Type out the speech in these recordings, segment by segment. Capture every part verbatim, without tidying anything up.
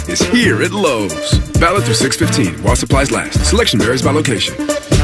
is here at Lowe's. Valid through six fifteen while supplies last. Selection varies by location.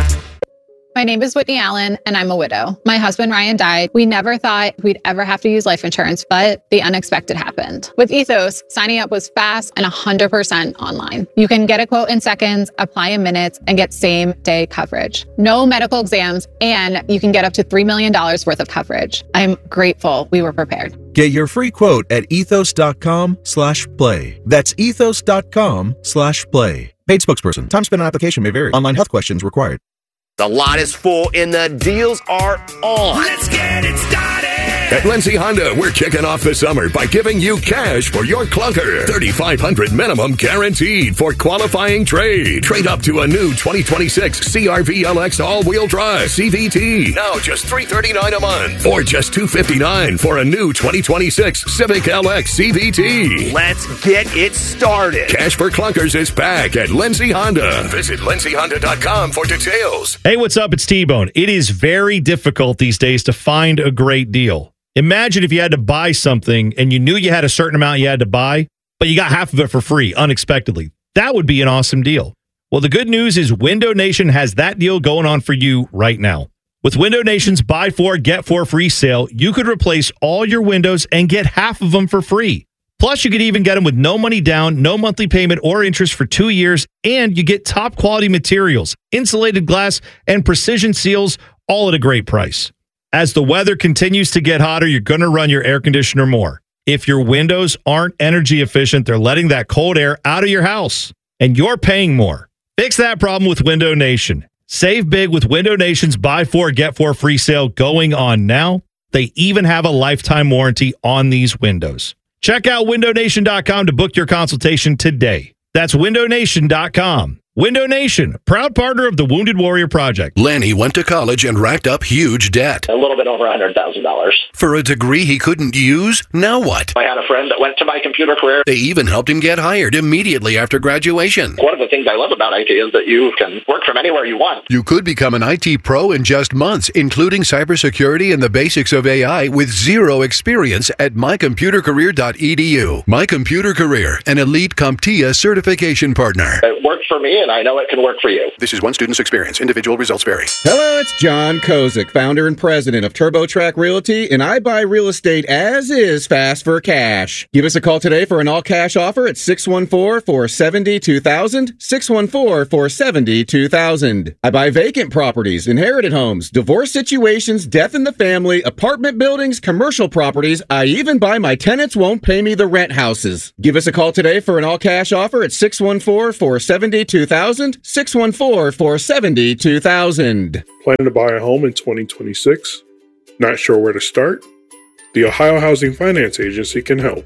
My name is Whitney Allen, and I'm a widow. My husband, Ryan, died. We never thought we'd ever have to use life insurance, but the unexpected happened. With Ethos, signing up was fast and one hundred percent online. You can get a quote in seconds, apply in minutes, and get same-day coverage. No medical exams, and you can get up to three million dollars worth of coverage. I'm grateful we were prepared. Get your free quote at ethos.com slash play. That's ethos.com slash play. Paid spokesperson. Time spent on application may vary. Online health questions required. The lot is full and the deals are on. Let's get it started. At Lindsay Honda, we're kicking off the summer by giving you cash for your clunker. thirty-five hundred dollars minimum guaranteed for qualifying trade. Trade up to a new twenty twenty-six C R V L X all-wheel drive C V T. Now just three hundred thirty-nine dollars a month. Or just two hundred fifty-nine dollars for a new twenty twenty-six Civic L X C V T. Let's get it started. Cash for clunkers is back at Lindsay Honda. Visit lindsay honda dot com for details. Hey, what's up? It's T-Bone. It is very difficult these days to find a great deal. Imagine if you had to buy something and you knew you had a certain amount you had to buy, but you got half of it for free unexpectedly. That would be an awesome deal. Well, the good news is Window Nation has that deal going on for you right now. With Window Nation's buy four, get four free sale, you could replace all your windows and get half of them for free. Plus, you could even get them with no money down, no monthly payment or interest for two years, and you get top quality materials, insulated glass, and precision seals, all at a great price. As the weather continues to get hotter, you're going to run your air conditioner more. If your windows aren't energy efficient, they're letting that cold air out of your house, and you're paying more. Fix that problem with Window Nation. Save big with Window Nation's buy four, get four free sale going on now. They even have a lifetime warranty on these windows. Check out window nation dot com to book your consultation today. That's window nation dot com. Window Nation, proud partner of the Wounded Warrior Project. Lanny went to college and racked up huge debt. A little bit over one hundred thousand dollars. For a degree he couldn't use? Now what? I had a friend that went to My Computer Career. They even helped him get hired immediately after graduation. One of the things I love about I T is that you can work from anywhere you want. You could become an I T pro in just months, including cybersecurity and the basics of A I with zero experience at my computer career dot e d u. My Computer Career, an elite CompTIA certification partner. It worked for me, and I know it can work for you. This is one student's experience. Individual results vary. Hello, it's John Kozik, founder and president of TurboTrack Realty, and I buy real estate as is fast for cash. Give us a call today for an all-cash offer at six one four, four seven zero, two thousand, six one four, four seven zero, two thousand. I buy vacant properties, inherited homes, divorce situations, death in the family, apartment buildings, commercial properties. I even buy my tenants won't pay me the rent houses. Give us a call today for an all-cash offer at six one four, four seven zero, two thousand, six one four, four seven zero, two thousand. Planning to buy a home in twenty twenty-six? Not sure where to start? The Ohio Housing Finance Agency can help.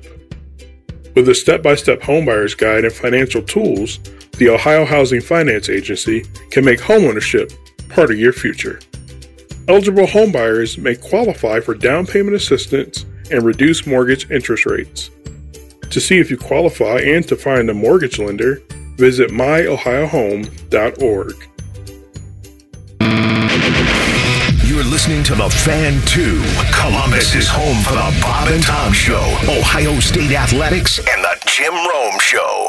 With a step-by-step homebuyer's guide and financial tools, the Ohio Housing Finance Agency can make homeownership part of your future. Eligible homebuyers may qualify for down payment assistance and reduced mortgage interest rates. To see if you qualify and to find a mortgage lender, visit my ohio home dot org. You're listening to The Fan two. Columbus is home for the Bob and Tom Show, Ohio State Athletics, and the Jim Rome Show.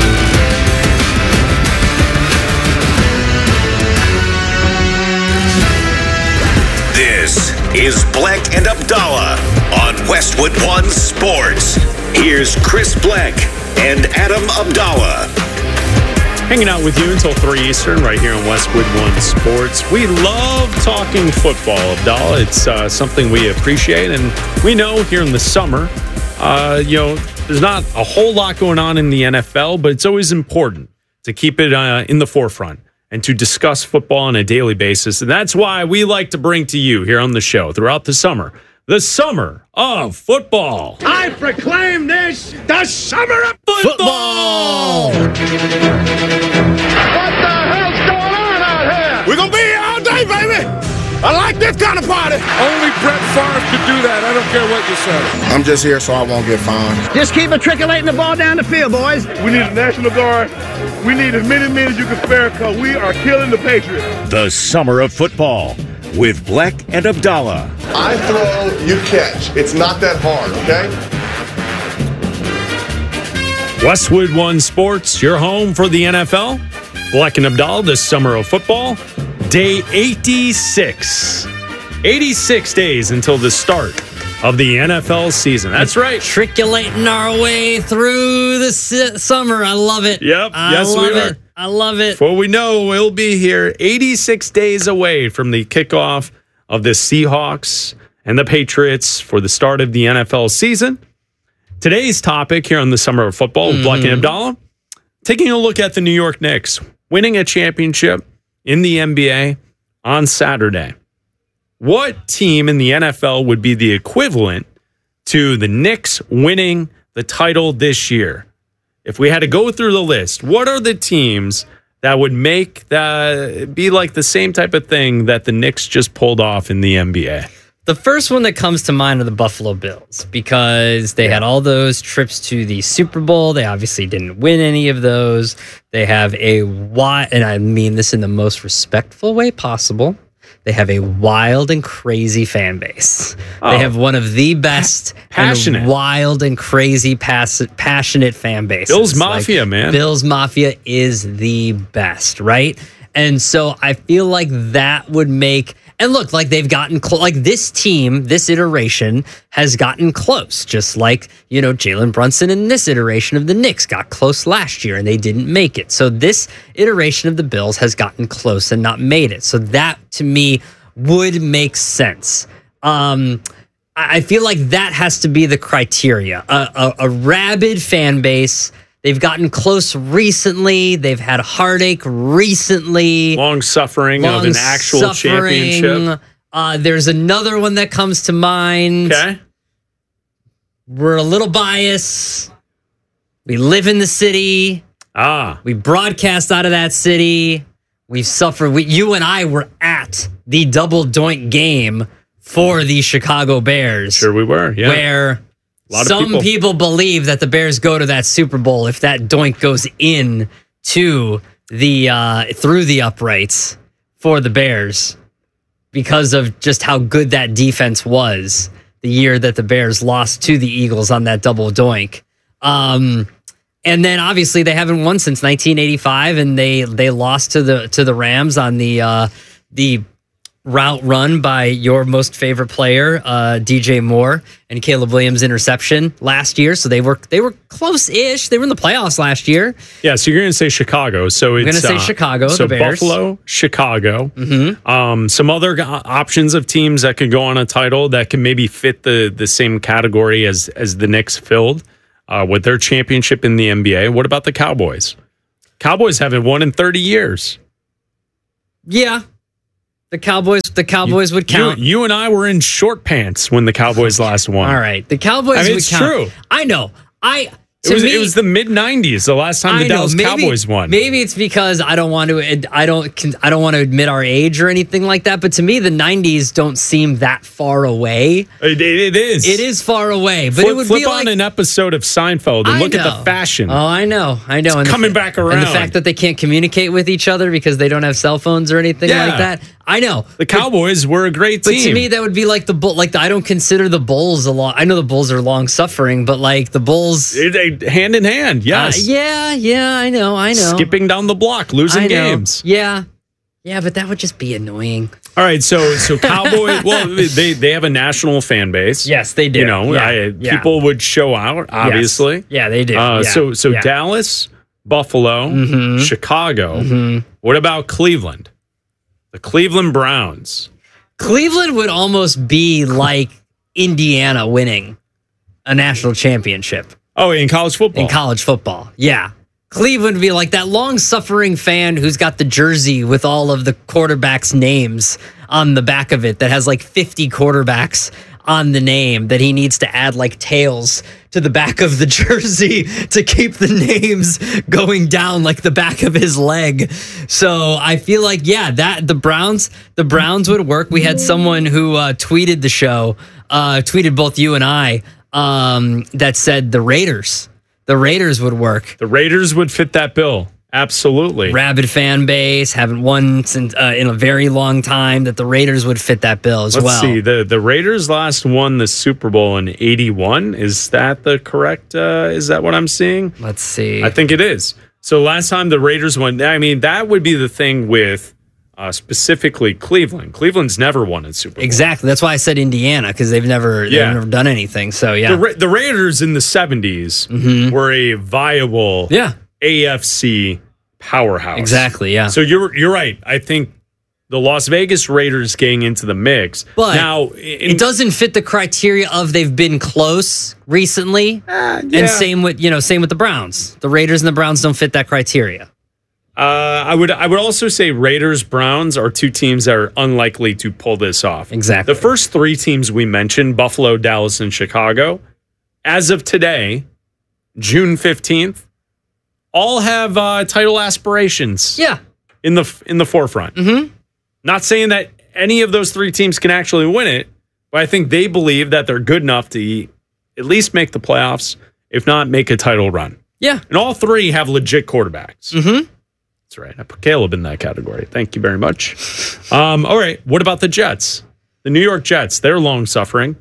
This is Bleck and Abdallah on Westwood One Sports. Here's Chris Bleck and Adam Abdallah. Hanging out with you until three Eastern right here on Westwood One Sports. We love talking football, Abdallah. It's uh, something we appreciate, and we know here in the summer, uh, you know, there's not a whole lot going on in the N F L, but it's always important to keep it uh, in the forefront and to discuss football on a daily basis. And that's why we like to bring to you here on the show throughout the summer, the summer of football. I proclaim this the summer of football. football! What the hell's going on out here? We're going to be here all day, baby. I like this kind of party. Only Brett Favre could do that. I don't care what you say. I'm just here so I won't get fined. Just keep matriculating the ball down the field, boys. We need a National Guard. We need as many men as you can spare because we are killing the Patriots. The summer of football with Bleck and Abdallah. I throw, you catch. It's not that hard, okay? Westwood One Sports, your home for the N F L. Black and Abdal, this summer of football. Day eighty-six. eighty-six days until the start of the N F L season. That's right. Triculating our way through the si- summer. I love it. Yep. I yes, love we are. it. I love it. Before we know, we'll be here eighty-six days away from the kickoff of the Seahawks and the Patriots for the start of the N F L season. Today's topic here on the Summer of Football with mm. Black and Abdallah, taking a look at the New York Knicks winning a championship in the N B A on Saturday. What team in the N F L would be the equivalent to the Knicks winning the title this year? If we had to go through the list, what are the teams that would make that be like the same type of thing that the Knicks just pulled off in the N B A? The first one that comes to mind are the Buffalo Bills because they yeah. had all those trips to the Super Bowl. They obviously didn't win any of those. They have a wide, and I mean this in the most respectful way possible, they have a wild and crazy fan base. Oh. They have one of the best passionate. and wild and crazy pass- passionate fan bases. Bills Mafia, like, man. Bills Mafia is the best, right? And so I feel like that would make... And look, like they've gotten close. Like this team, this iteration has gotten close. Just like, you know, Jalen Brunson in this iteration of the Knicks got close last year and they didn't make it. So this iteration of the Bills has gotten close and not made it. So that to me would make sense. Um, I feel like that has to be the criteria. A, a, a rabid fan base. They've gotten close recently. They've had heartache recently. Long suffering Long of an actual suffering. championship. Uh, there's another one that comes to mind. Okay. We're a little biased. We live in the city. Ah. We broadcast out of that city. We've suffered. We, you and I were at the double doink game for the Chicago Bears. Sure we were, yeah. Where... Some people. people believe that the Bears go to that Super Bowl if that doink goes in to the uh, through the uprights for the Bears because of just how good that defense was the year that the Bears lost to the Eagles on that double doink. Um, and then obviously they haven't won since nineteen eighty-five, and they they lost to the to the Rams on the uh, the. route run by your most favorite player, uh, D J Moore, and Caleb Williams interception last year. So they were they were close-ish. They were in the playoffs last year. Yeah, so you're going to say Chicago. So it's going to say uh, Chicago. So the Bears. Buffalo, Chicago. Mm-hmm. Um, some other options of teams that could go on a title that can maybe fit the the same category as as the Knicks filled uh, with their championship in the N B A. What about the Cowboys? Cowboys haven't won in thirty years. Yeah. The Cowboys, the Cowboys you, would count. You, you and I were in short pants when the Cowboys last won. All right, the Cowboys I mean, would it's count. True. I know. I. It was, me, it was the mid nineties, the last time the I know, Dallas maybe, Cowboys won. Maybe it's because I don't want to. I don't. I don't want to admit our age or anything like that. But to me, the nineties don't seem that far away. It, it is. It is far away. But flip, it would flip be on like an episode of Seinfeld and I look know. at the fashion. Oh, I know. I know. It's and coming the, back around. And the fact that they can't communicate with each other because they don't have cell phones or anything yeah. like that. I know. The Cowboys but, were a great team. But to me, that would be like the bull. Like the, I don't consider the Bulls a long. I know the Bulls are long suffering, but like the Bulls, it, they, hand in hand. Yes. Uh, yeah. Yeah. I know. I know. Skipping down the block, losing games. Yeah. Yeah, but that would just be annoying. All right, so so Cowboys. Well, they they have a national fan base. Yes, they do. You know, yeah. I, yeah. people would show out. Obviously, yes. yeah, they do. Uh, yeah. So so yeah. Dallas, Buffalo, mm-hmm. Chicago. Mm-hmm. What about Cleveland? The Cleveland Browns. Cleveland would almost be like Indiana winning a national championship. Oh, in college football. In college football, yeah. Cleveland would be like that long-suffering fan who's got the jersey with all of the quarterbacks' names on the back of it that has like fifty quarterbacks on the name that he needs to add like tails to the back of the jersey to keep the names going down like the back of his leg. So I feel like, yeah, that the Browns, the Browns would work. We had someone who uh, tweeted the show, uh, tweeted both you and I, um, that said the Raiders. The Raiders would work. The Raiders would fit that bill. Absolutely. Rabid fan base, haven't won since uh, in a very long time, that the Raiders would fit that bill as Let's well. see. The the Raiders last won the Super Bowl in eighty-one. Is that the correct uh, is that what I'm seeing? Let's see. I think it is. So last time the Raiders won, I mean, that would be the thing with uh, specifically Cleveland. Cleveland's never won a Super Bowl. Exactly. That's why I said Indiana, because they've never Yeah. they've never done anything. So yeah. The, Ra- the Raiders in the seventies were a viable Yeah. A F C powerhouse. Exactly, yeah. So you're you're right. I think the Las Vegas Raiders getting into the mix. But now it doesn't fit the criteria of they've been close recently. yeah. And same with, you know, same with the Browns. The Raiders and the Browns don't fit that criteria. Uh, I would I would also say Raiders Browns are two teams that are unlikely to pull this off. Exactly. The first three teams we mentioned, Buffalo, Dallas, and Chicago, as of today, June fifteenth, all have uh, title aspirations. Yeah. In the in the forefront. Mm-hmm. Not saying that any of those three teams can actually win it, but I think they believe that they're good enough to at least make the playoffs, if not make a title run. Yeah. And all three have legit quarterbacks. Mm-hmm. That's right. I put Caleb in that category. Thank you very much. Um, all right. What about the Jets? The New York Jets, they're long suffering.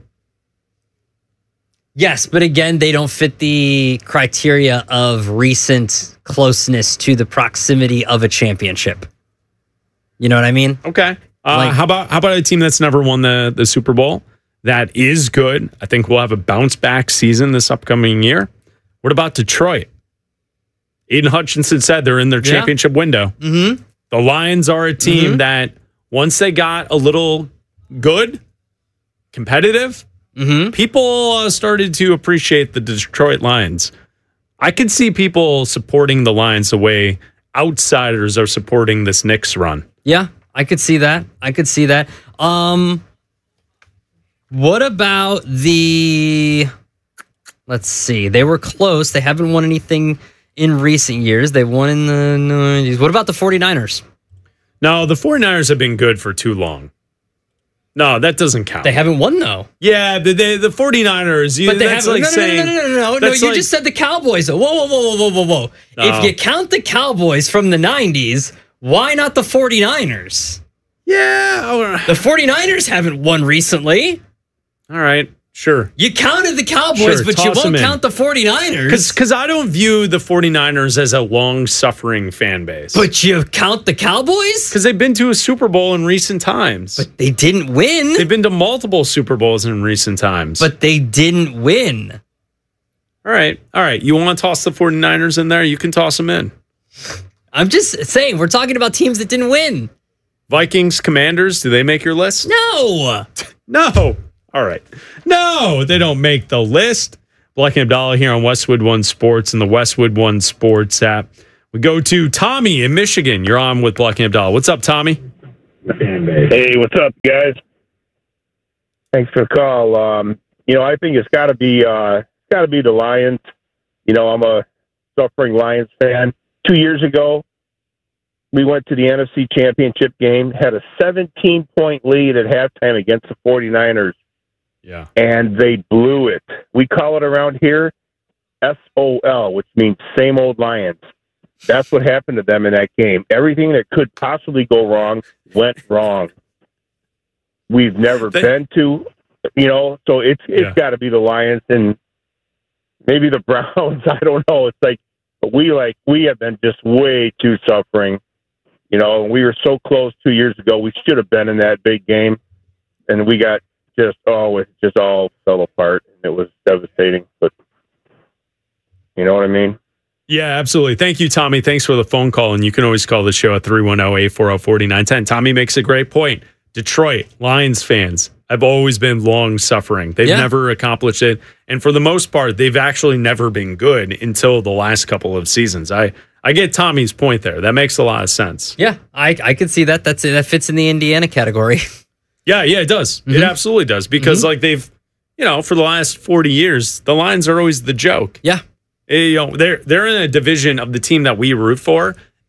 Yes, but again, they don't fit the criteria of recent closeness to the proximity of a championship. You know what I mean? Okay. Uh, Like- how about how about a team that's never won the, the Super Bowl? That is good. I think we'll have a bounce back season this upcoming year. What about Detroit? Aiden Hutchinson said they're in their Yeah. championship window. Mm-hmm. The Lions are a team Mhm. that once they got a little good, competitive, Mm-hmm. people uh, started to appreciate the Detroit Lions. I could see people supporting the Lions the way outsiders are supporting this Knicks run. Yeah, I could see that. I could see that. Um, what about the? Let's see. They were close. They haven't won anything in recent years. They won in the nineties. What about the 49ers? No, the 49ers have been good for too long. No, that doesn't count. They haven't won, though. Yeah, the the, the 49ers. You, But they that's haven't. like no, no, saying, no, no, no, no, no, no. that's You like- just said the Cowboys. Though. Whoa, whoa, whoa, whoa, whoa, whoa, whoa. No. If you count the Cowboys from the nineties, why not the 49ers? Yeah. all right. The 49ers haven't won recently. All right, sure. You counted the Cowboys, Sure, but you toss them won't in. count the 49ers. Because I don't view the 49ers as a long-suffering fan base. But you count the Cowboys? Because they've been to a Super Bowl in recent times. But they didn't win. They've been to multiple Super Bowls in recent times. But they didn't win. All right. All right. You want to toss the 49ers in there? You can toss them in. I'm just saying, we're talking about teams that didn't win. Vikings, Commanders, do they make your list? No. No. All right. No, they don't make the list. Black and Abdallah here on Westwood One Sports and the Westwood One Sports app. We go to Tommy in Michigan. You're on with Black and Abdallah. What's up, Tommy? Hey, what's up, guys? Thanks for the call. Um, you know, I think it's got to be uh, it's got to be the Lions. You know, I'm a suffering Lions fan. Two years ago, we went to the N F C Championship game, had a seventeen-point lead at halftime against the 49ers. Yeah. And they blew it. We call it around here S O L, which means same old Lions. That's what happened to them in that game. Everything that could possibly go wrong went wrong. We've never They- been to, you know, so it's it's Yeah. got to be the Lions and maybe the Browns. I don't know. It's like, but we like we have been just way too suffering. You know, we were so close two years ago. We should have been in that big game, and we got just oh, it just all fell apart, and it was devastating. But you know what I mean? Yeah, absolutely. Thank you, Tommy. Thanks for the phone call. And you can always call the show at three one zero, eight four zero, four nine one zero. Tommy makes a great point. Detroit Lions fans have always been long suffering. They've Yeah. never accomplished it. And for the most part, they've actually never been good until the last couple of seasons. I, I get Tommy's point there. That makes a lot of sense. Yeah, I I could see that. That's that fits in the Indiana category. Yeah, yeah, it does. It Mhm. absolutely does. Because Mhm. like they've, you know, for the last forty years, the Lions are always the joke. Yeah. Eh, You know, they're they're in a division of the team that we root for,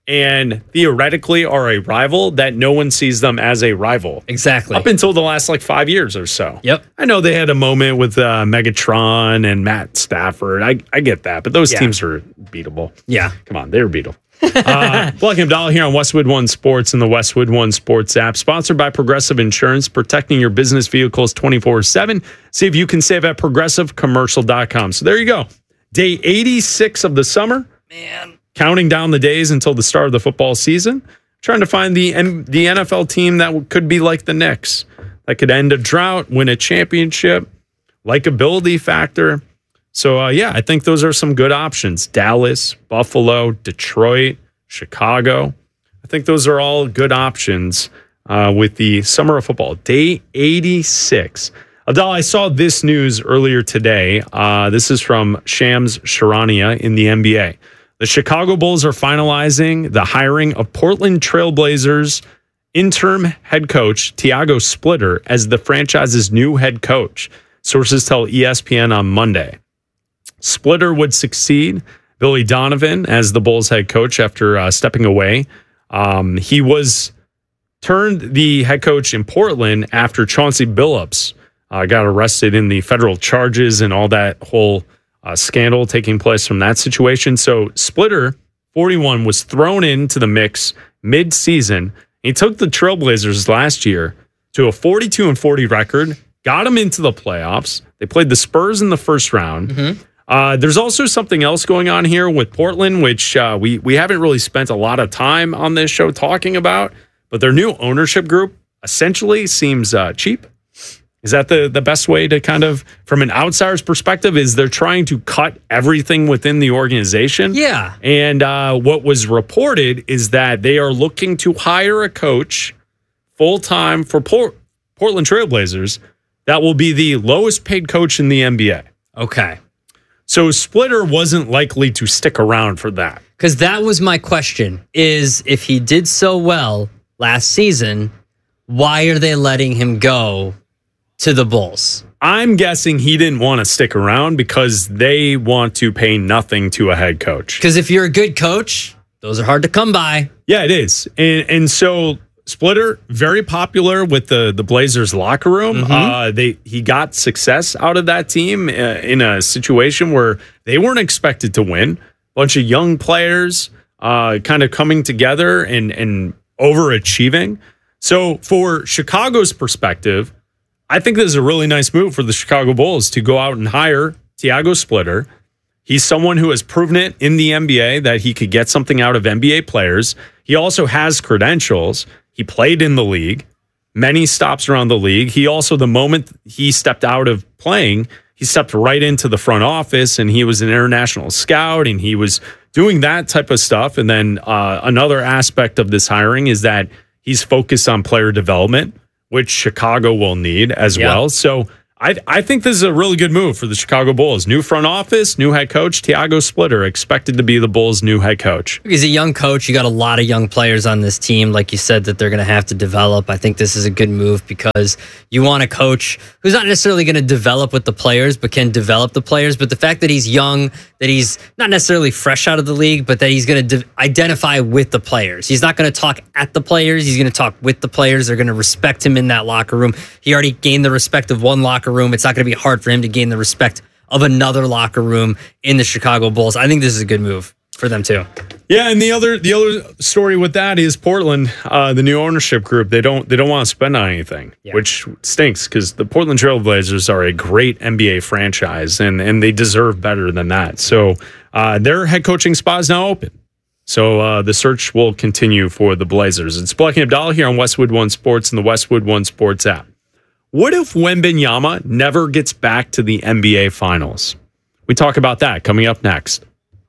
and theoretically are a rival, that no one sees them as a rival. Exactly. Up until the last like five years or so. Yep. I know they had a moment with uh, Megatron and Matt Stafford. I, I get that, but those Yeah. teams are beatable. Yeah. Come on, they were beatable. uh, Black and Abdallah here on Westwood One Sports and the Westwood One Sports app, sponsored by Progressive Insurance, protecting your business vehicles twenty-four seven. See if you can save at progressive commercial dot com. So there you go. Day eighty-six of the summer. Man. Counting down the days until the start of the football season. Trying to find the N- the N F L team that could be like the Knicks, that could end a drought, win a championship, likability factor. So, uh, yeah, I think those are some good options. Dallas, Buffalo, Detroit, Chicago. I think those are all good options uh, with the summer of football. Day eighty-six. Adal, I saw this news earlier today. Uh, this is from Shams Charania in the N B A. The Chicago Bulls are finalizing the hiring of Portland Trailblazers interim head coach Tiago Splitter as the franchise's new head coach. Sources tell E S P N on Monday. Splitter would succeed Billy Donovan as the Bulls head coach after uh, stepping away. Um, he was turned the head coach in Portland after Chauncey Billups uh, got arrested in the federal charges and all that whole uh, scandal taking place from that situation. So Splitter, forty-one, was thrown into the mix mid-season. He took the Trailblazers last year to a forty-two and forty record, got them into the playoffs. They played the Spurs in the first round. Mm-hmm. Uh, there's also something else going on here with Portland, which uh, we we haven't really spent a lot of time on this show talking about, but their new ownership group essentially seems uh, cheap. Is that the, the best way to kind of, from an outsider's perspective, is they're trying to cut everything within the organization? Yeah. And uh, what was reported is that they are looking to hire a coach full-time for Port- Portland Trailblazers that will be the lowest paid coach in the N B A. Okay. So Splitter wasn't likely to stick around for that. Because that was my question, is if he did so well last season, why are they letting him go to the Bulls? I'm guessing he didn't want to stick around because they want to pay nothing to a head coach. Because if you're a good coach, those are hard to come by. Yeah, it is. And, and so Splitter, very popular with the, the Blazers locker room. Mm-hmm. Uh, they he got success out of that team uh, in a situation where they weren't expected to win. A bunch of young players uh, kind of coming together and, and overachieving. So for Chicago's perspective, I think this is a really nice move for the Chicago Bulls to go out and hire Tiago Splitter. He's someone who has proven it in the N B A that he could get something out of N B A players. He also has credentials. He played in the league, many stops around the league. He also, the moment he stepped out of playing, he stepped right into the front office and he was an international scout and he was doing that type of stuff. And then uh, another aspect of this hiring is that he's focused on player development, which Chicago will need as yeah. well. So I I think this is a really good move for the Chicago Bulls. New front office, new head coach, Tiago Splitter, expected to be the Bulls' new head coach. He's a young coach. You got a lot of young players on this team, like you said, that they're going to have to develop. I think this is a good move because you want a coach who's not necessarily going to develop with the players, but can develop the players. But the fact that he's young, that he's not necessarily fresh out of the league, but that he's going to de- identify with the players. He's not going to talk at the players. He's going to talk with the players. They're going to respect him in that locker room. He already gained the respect of one locker room. It's not going to be hard for him to gain the respect of another locker room in the Chicago Bulls. I think this is a good move for them too. Yeah, and the other the other story with that is Portland, uh, the new ownership group. They don't they don't want to spend on anything, yeah. which stinks because the Portland Trailblazers are a great N B A franchise, and and they deserve better than that. So uh, their head coaching spot is now open. So uh, the search will continue for the Blazers. It's Black and Abdallah here on Westwood One Sports and the Westwood One Sports app. What if Wembanyama never gets back to the N B A Finals? We talk about that coming up next.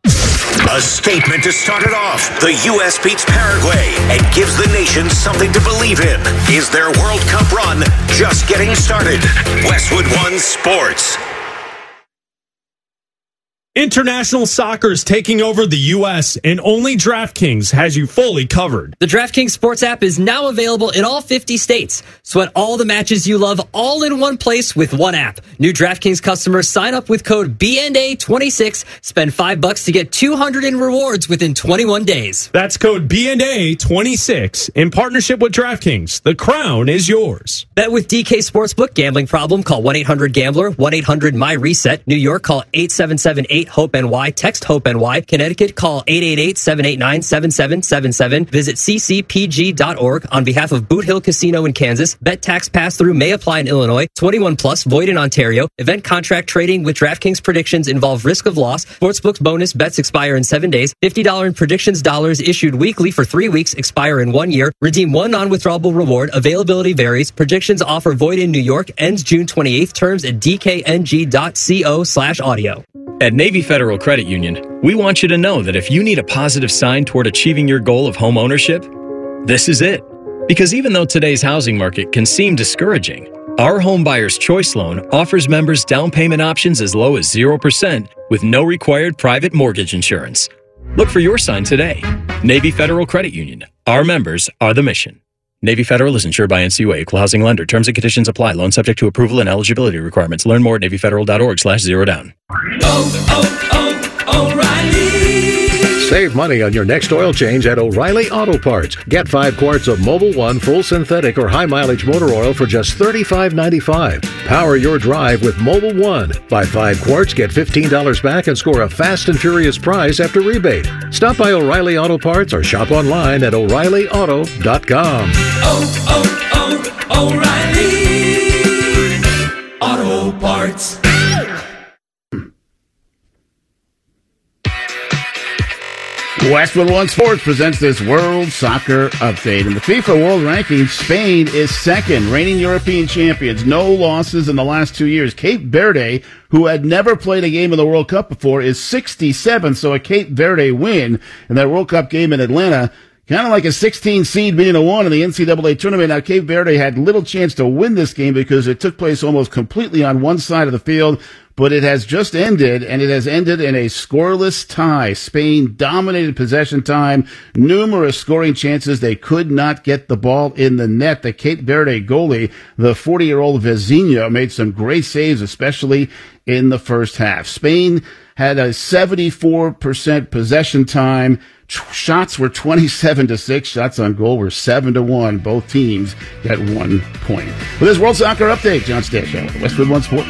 A statement to start it off. The U S beats Paraguay and gives the nation something to believe in. Is their World Cup run just getting started? Westwood One Sports. International soccer is taking over the U S, and only DraftKings has you fully covered. The DraftKings Sports app is now available in all fifty states. Sweat all the matches you love all in one place with one app. New DraftKings customers sign up with code B N A twenty-six. Spend five bucks to get two hundred in rewards within twenty-one days. That's code B N A twenty-six in partnership with DraftKings. The crown is yours. Bet with D K Sportsbook. Gambling problem? Call one eight hundred gambler, one eight hundred my reset. New York, call eight seven seven eight hope N Y. Text HOPE-NY. Connecticut, call eight eight eight, seven eight nine, seven seven seven seven. Visit c c p g dot org. On behalf of Boot Hill Casino in Kansas, bet tax pass-through may apply in Illinois. twenty-one plus, void in Ontario. Event contract trading with DraftKings predictions involve risk of loss. Sportsbook's bonus bets expire in seven days. fifty dollars in predictions dollars issued weekly for three weeks, expire in one year. Redeem one non-withdrawable reward. Availability varies. Predictions offer void in New York. Ends June twenty-eighth. Terms at d k n g dot co slash audio. At Navy Federal Credit Union, we want you to know that if you need a positive sign toward achieving your goal of home ownership, this is it. Because even though today's housing market can seem discouraging, our Home Buyer's Choice Loan offers members down payment options as low as zero percent with no required private mortgage insurance. Look for your sign today. Navy Federal Credit Union. Our members are the mission. Navy Federal is insured by N C U A, Equal Housing Lender. Terms and conditions apply. Loan subject to approval and eligibility requirements. Learn more at navy federal dot org slash zero down. Oh, oh, O'Reilly! Save money on your next oil change at O'Reilly Auto Parts. Get five quarts of Mobil one full synthetic or high mileage motor oil for just thirty-five ninety-five. Power your drive with Mobil one. Buy five quarts, get fifteen dollars back, and score a fast and furious prize after rebate. Stop by O'Reilly Auto Parts or shop online at o'reilly auto dot com. Oh, oh, oh, O'Reilly Auto Parts. Westwood One Sports presents this World Soccer Update. In the FIFA World Rankings, Spain is second, reigning European champions. No losses in the last two years. Cape Verde, who had never played a game in the World Cup before, is sixty-seventh, so a Cape Verde win in that World Cup game in Atlanta. Kind of like a sixteen seed beating a one in the N C double A tournament. Now, Cape Verde had little chance to win this game because it took place almost completely on one side of the field, but it has just ended, and it has ended in a scoreless tie. Spain dominated possession time, numerous scoring chances. They could not get the ball in the net. The Cape Verde goalie, the forty-year-old Vezinho, made some great saves, especially in the first half. Spain had a seventy-four percent possession time. Shots were twenty-seven to six. Shots on goal were seven to one. Both teams got one point. With this World Soccer Update, John Stashow, Westwood One Sports.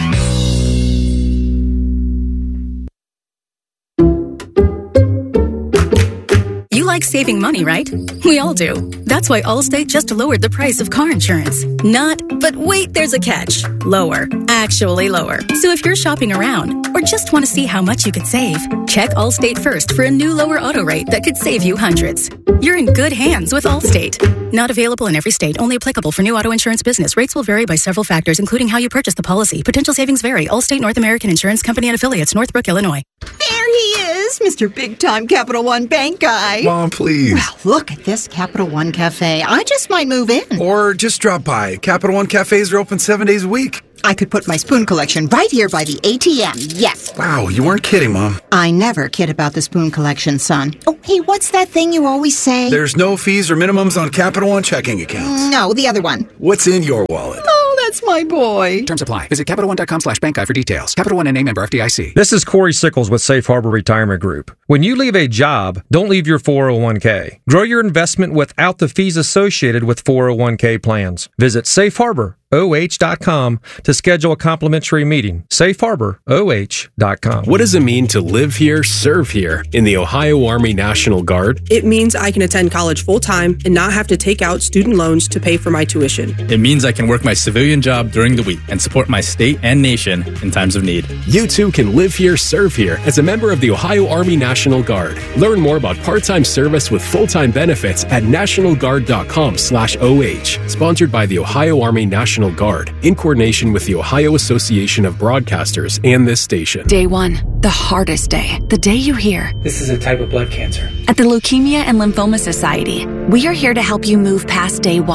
You like saving money, right? We all do. That's why Allstate just lowered the price of car insurance. Not, but wait, there's a catch. Lower. Actually lower. So if you're shopping around or just want to see how much you could save, check Allstate first for a new lower auto rate that could save you hundreds. You're in good hands with Allstate. Not available in every state. Only applicable for new auto insurance business. Rates will vary by several factors, including how you purchase the policy. Potential savings vary. Allstate North American Insurance Company and affiliates, Northbrook, Illinois. There he is, Mister Big Time Capital One Bank guy. Mom, please. Well, look at this Capital One Cafe. I just might move in. Or just drop by. Capital One cafes are open seven days a week. I could put my spoon collection right here by the A T M. Yes. Wow, you weren't kidding, Mom. I never kid about the spoon collection, son. Oh, hey, what's that thing you always say? There's no fees or minimums on Capital One checking accounts. No, the other one. What's in your wallet? Oh, that's my boy. Terms apply. Visit Capital One dot com slash bank guy for details. Capital One N A member F D I C. This is Corey Sickles with Safe Harbor Retirement Group. When you leave a job, don't leave your four oh one k. Grow your investment without the fees associated with four oh one k plans. Visit safe harbor O H dot com to schedule a complimentary meeting. safe harbor O H dot com. What does it mean to live here, serve here in the Ohio Army National Guard? It means I can attend college full-time and not have to take out student loans to pay for my tuition. It means I can work my civilian job during the week and support my state and nation in times of need. You too can live here, serve here as a member of the Ohio Army National Guard. Learn more about part-time service with full-time benefits at national guard dot com slash O H. Sponsored by the Ohio Army National Guard in coordination with the Ohio Association of Broadcasters and this station. Day one, the hardest day. The day you hear, "This is a type of blood cancer." At the Leukemia and Lymphoma Society, we are here to help you move past day one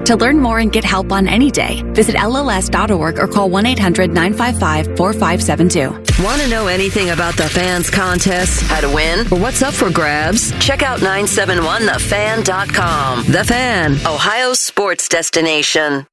To learn more and get help on any day, visit L L S dot org or call one eight hundred nine five five four five seven two. Want to know anything about the Fans contest, how to win, or what's up for grabs? Check out nine seven one the fan dot com. The Fan, Ohio's sports destination.